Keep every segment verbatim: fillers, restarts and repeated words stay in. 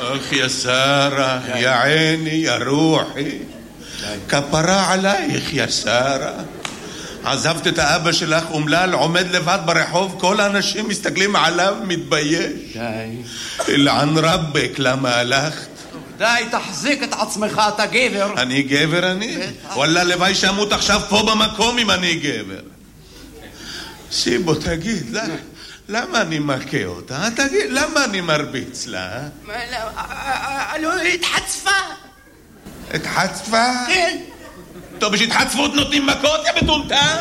אך יא שרה, יא עיני, יא רוחי, כפרה עלייך יא שרה. עזבת את האבא שלך אומלל, עומד לבד ברחוב, כל האנשים מסתכלים עליו, מתבייש. די. אלען רבק, למה הלכת? די, תחזיק את עצמך, אתה גבר. אני גבר אני? וואלה, לוואי שמות עכשיו פה במקום אם אני גבר. סיבו, תגיד, למה אני מכה אותה? תגיד, למה אני מרביץ לה? לא, התחצפה. התחצפה? כן. טוב, בשהתחצפות נותנים מכות, יא מטומטם?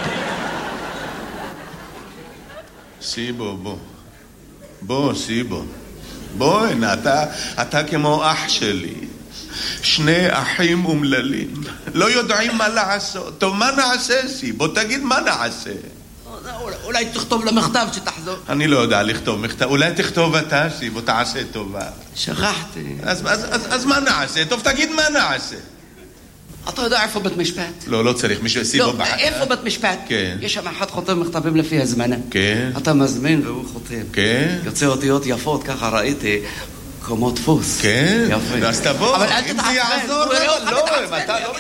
סיבו, בוא. בוא, סיבו. בוא, הנה, אתה, אתה כמו אח שלי. שני אחים אומללים. לא יודעים מה לעשות. טוב, מה נעשה, סיבו? תגיד, מה נעשה? אולי תכתוב למכתב שתחזור. אני לא יודע לכתוב מכתב. אולי תכתוב אתה, סיבו, תעשה טובה. שכחתי. אז, אז, אז, אז מה נעשה? טוב, תגיד מה נעשה. אתה יודע איפה בית משפט? לא, לא צריך, מישהו סיבו לא, בחר. איפה בית משפט? כן. יש שם אחד חותם מכתבים לפי הזמנה. כן. אתה מזמין והוא חותם. כן. יוצא אותיות יפות, ככה ראיתי, כמו דפוס. כן. יפה. אז תבוא. אבל אל תתעצבן. אם זה יעזור, לא, לא, תתעצבן. אתה לא...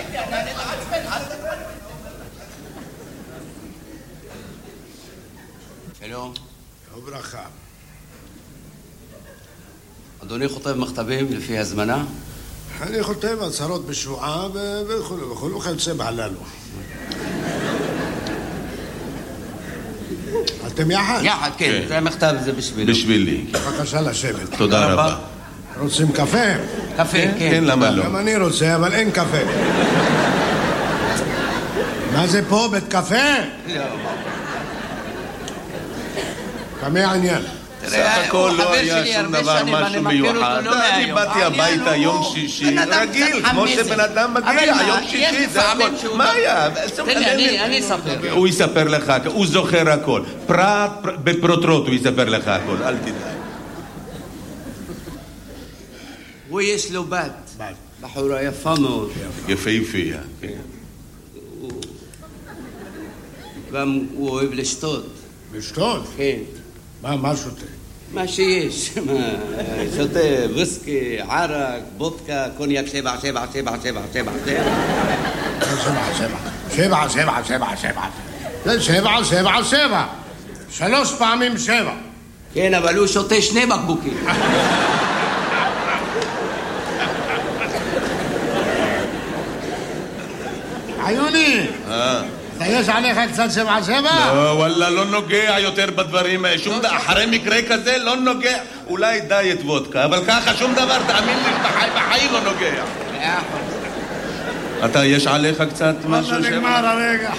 שלום. וברכה. אדוני חותם מכתבים לפי הזמנה? אני חותם הצהרות בשבועה וכו' וכו' וכיוצא בהללו. אתם יחד? יחד, כן. זה המכתב, זה בשבילי. בשבילי. בבקשה לשבת. תודה רבה. רוצים קפה? קפה, כן. כן, למה לא? גם אני רוצה, אבל אין קפה. מה זה פה? בית קפה? לא. כמה העניין? סך הכל לא היה שום דבר משהו מיוחד. אני באתי הביתה יום שישי, רגיל, כמו שבן אדם מגיע, יום שישי, זה הכל. מה היה? אני אספר. הוא יספר לך, הוא זוכר הכל. פרט בפרוטרוט הוא יספר לך הכל, אל תדאג. הוא יש לו בת. בחורה יפה מאוד. יפהפייה. גם הוא אוהב לשתות. לשתות? כן. מה, מה שותה? מה שיש, שותה ויסקי, ערק, בודקה, קוניאק שבע, שבע, שבע, שבע, שבע, שבע. שבע, שבע, שבע, שבע, שבע. זה שבע, שבע, שבע. שלוש פעמים שבע. כן, אבל הוא שותה שני בקבוקים. עיוני! אה. יש עליך קצת שבע שבע? לא, וואלה, לא נוגע יותר בדברים. שום דבר, אחרי מקרה כזה לא נוגע. אולי דיאט וודקה, אבל ככה שום דבר, תאמין לי, בחיים לא נוגע. אתה, יש עליך קצת משהו שבע? נגמר הרגע.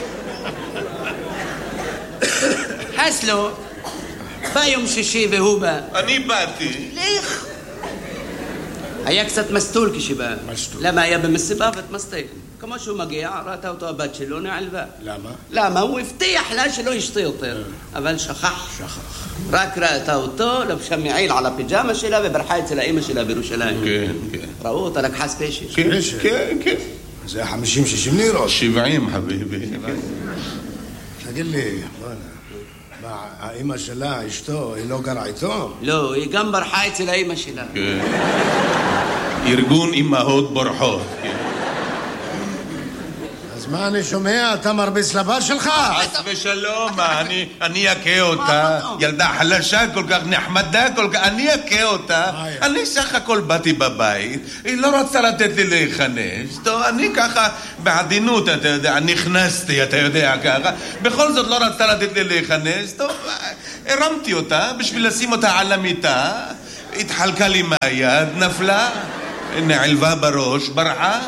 חסלו, בא יום שישי והוא בא. אני באתי. לך. היה קצת מסטול כשבא. מסטול. למה היה במסיבה ותמסטל? כמו שהוא מגיע, ראתה אותו הבת שלו, נעלבה. למה? למה? הוא הבטיח לה שלא ישתה יותר. אבל שכח. שכח. רק ראתה אותו, לבשה מעיל על הפיג'מה שלה וברחה אצל האמא שלה בירושלים. כן, כן. ראו אותה, לקחה ספיישל. כן, כן, כן. זה חמישים שישים לירות. שבעים, חביבי. תגיד לי, מה, האמא שלה, אשתו, היא לא גרה איתו? לא, היא גם ברחה אצל האמא שלה. כן. ארגון אמהות בורחות. כן. אז מה אני שומע? אתה מרביץ לבת שלך? חס ושלום, אני אכה אותה. ילדה חלשה כל כך, נחמדה כל כך, אני אכה אותה. אני סך הכל באתי בבית, היא לא רצתה לתת לי להיכנס. טוב, אני ככה בעדינות, אתה יודע, נכנסתי, אתה יודע ככה. בכל זאת לא רצתה לתת לי להיכנס. טוב, הרמתי אותה בשביל לשים אותה על המיטה. התחלקה לי מהיד, נפלה, נעלבה בראש, ברחה.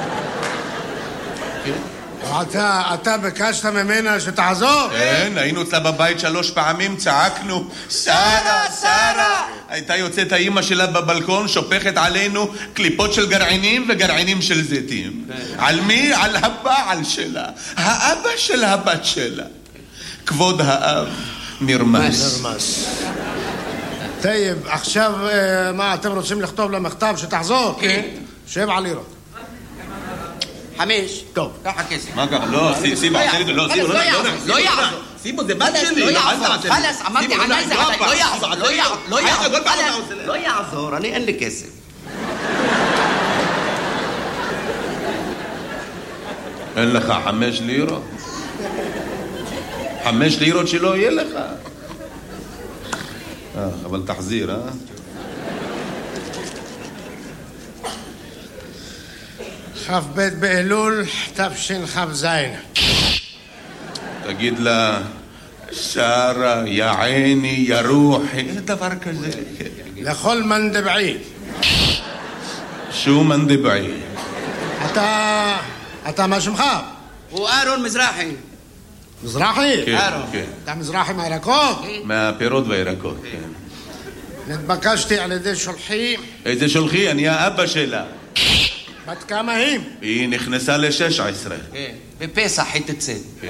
אתה, אתה ביקשת ממנה שתעזור? כן, היינו אצלה בבית שלוש פעמים, צעקנו שרה, שרה. הייתה יוצאת האמא שלה בבלקון, שופכת עלינו קליפות של גרעינים וגרעינים של זיתים. על מי? על הבעל שלה, האבא של הבת שלה. כבוד האב נרמס. נרמס. טייב, עכשיו מה, אתם רוצים לכתוב למכתב שתחזור? כן. שבע לירות. חמש. טוב. ככה כסף. מה ככה? לא, סיבה, לא, לא יעזור. סיבו, זה בת שלי. לא יעזור, חלס, אמרתי עלי זה עלי, לא יעזור, לא יעזור, לא יעזור, לא יעזור, אני אין לי כסף. אין לך חמש לירות? חמש לירות שלא יהיה לך. אה, אבל תחזיר, אה? כ"ב באלול תשכ"ז. תגיד לה, שרה, יא עיני, יא רוחי, אין דבר כזה. לכל מנדבעי. שו מנדבעי? אתה... אתה מה שמך? הוא אהרון מזרחי. מזרחי? כן, אהרון. כן. אתה מזרחי מהירקות? מהפירות והירקות, כן. נתבקשתי על ידי שולחי. איזה שולחי? אני האבא שלה. בת כמה היא? היא נכנסה ל-שש עשרה. כן, בפסח היא תצא. כן.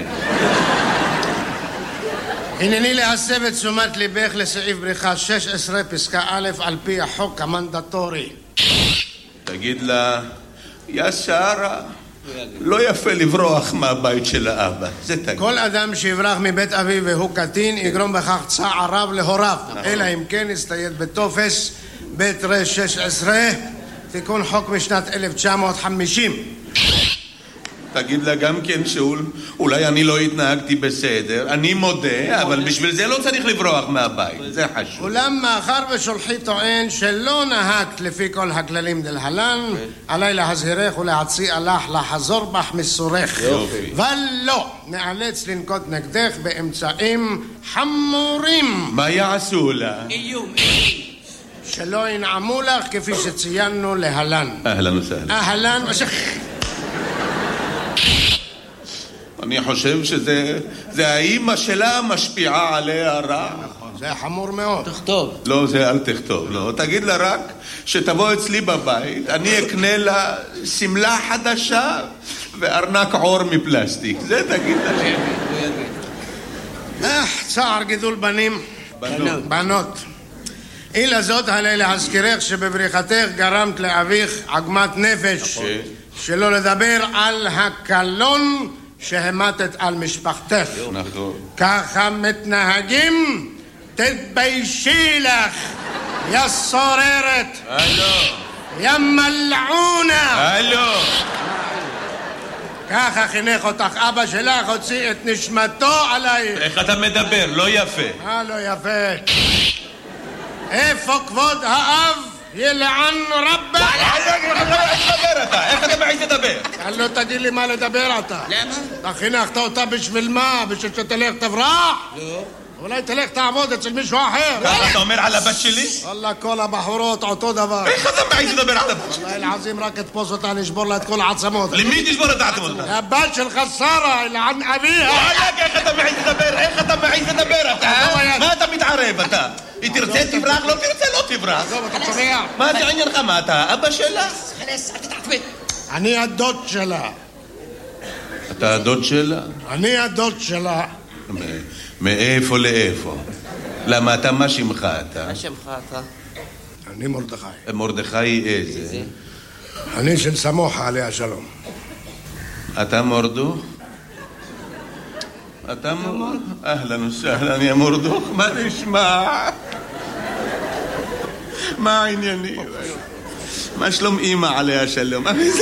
הנני להסב את תשומת ליבך לסעיף בריחה שש עשרה פסקה א' על פי החוק המנדטורי. תגיד לה, יא שרה, לא יפה לברוח מהבית של האבא. זה תגיד. כל אדם שיברח מבית אביו והוא קטין יגרום בכך צער רב להוריו, אלא אם כן יצטייד בטופס בית ר שש עשרה, תיקון חוק משנת אלף תשע מאות חמישים. תגיד לה גם כן שאול, אולי אני לא התנהגתי בסדר, אני מודה, אבל בשביל זה לא צריך לברוח מהבית, זה חשוב. אולם מאחר ושולחי טוען שלא נהגת לפי כל הכללים דלהלן, עליי להזהירך ולהציע לך לחזור בך מסורך. יופי. ולא, נאלץ לנקוט נגדך באמצעים חמורים. מה יעשו לה? איום, שלא ינעמו לך כפי שציינו להלן. אהלן וסהלן. אהלן ושך. אני חושב שזה זה האימא שלה משפיעה עליה רע. זה חמור מאוד. תכתוב. לא, זה אל תכתוב, לא. תגיד לה רק שתבוא אצלי בבית, אני אקנה לה סמלה חדשה וארנק עור מפלסטיק. זה תגיד לה. אה, צער גידול בנים. בנות. בנות. אילה זאת עלי להזכירך שבבריחתך גרמת לאביך עגמת נפש. שלא לדבר על הקלון שהמתת על משפחתך. נכון. ככה מתנהגים? תתביישי לך, יא סוררת. הלו. יא מלעונה. הלו. ככה חינך אותך אבא שלך, הוציא את נשמתו עלייך. איך אתה מדבר? לא יפה. אה, לא יפה. איפה כבוד האב? ילען רבה. איך תדבר אתה? איך אתה מעיז לדבר? לא תגיד לי מה לדבר אתה. למה? אתה חינכת אותה בשביל מה? בשביל שתלך תברח? לא. אולי תלך תעבוד אצל מישהו אחר. ככה אתה אומר על הבת שלי? וואלה, כל הבחורות אותו דבר. איך אתה מעיז לדבר על הבת שלי? וואלה, אלעזים, רק תפוס אותה, נשבור לה את כל העצמות. למי תשבור את העצמות? הבת שלך שרה, אלען אביה. וואלק, איך אתה מעיז לדבר? איך אתה מעיז לדבר אתה? מה אתה מתערב אתה? היא תרצה תברח, לא תרצה לא תברח. עזוב, אתה שומע? מה זה עניינך? מה אתה? אבא שלה? חלס, אל תתעצבן. אני הדוד שלה. אתה הדוד שלה? אני הדוד שלה. מאיפה לאיפה? למה אתה, מה שמך אתה? מה שמך אתה? אני מרדכי. מרדכי איזה? אני של סמוחה עליה שלום. אתה מורדוך? אתה מורדוך? אהלן וסהלן יא מורדוך, מה נשמע? מה העניינים? מה שלום אמא עליה שלום?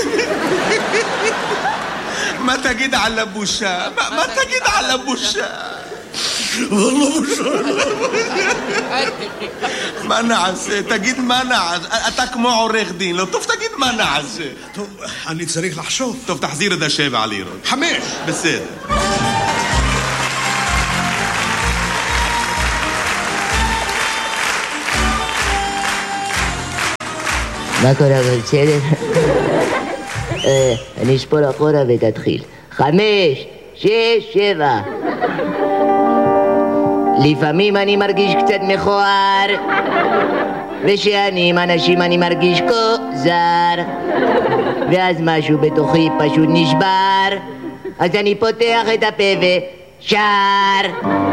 מה תגיד על הבושה? מה תגיד על הבושה? والله בושה. מה נעשה? תגיד מה נעשה? אתה כמו עורך דין, לא טוב תגיד מה נעשה. טוב, אני צריך לחשוב. טוב, תחזיר את השבע לירות. חמש. בסדר. מה קורה, אבל בסדר? אני אספור אחורה ותתחיל. חמש, שש, שבע. לפעמים אני מרגיש קצת מכוער, ושאני עם אנשים אני מרגיש כוזר, ואז משהו בתוכי פשוט נשבר, אז אני פותח את הפה ושר.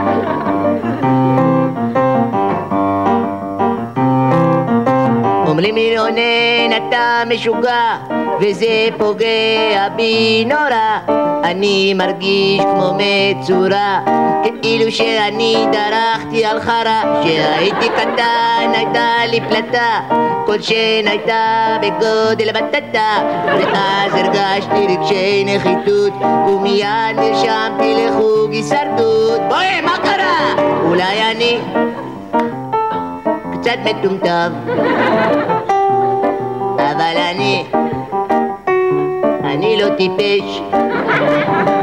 אומרים לי רונן אתה משוגע, וזה פוגע בי נורא, אני מרגיש כמו מצורה, כאילו שאני דרכתי על חרה. כשהייתי קטן הייתה לי פלטה, כל שן הייתה בגודל בטטה, ואז הרגשתי רגשי נחיתות ומיד נרשמתי לחוג הישרדות. בואי, מה קרה? אולי אני קצת מטומטם, אבל אני אני לא טיפש.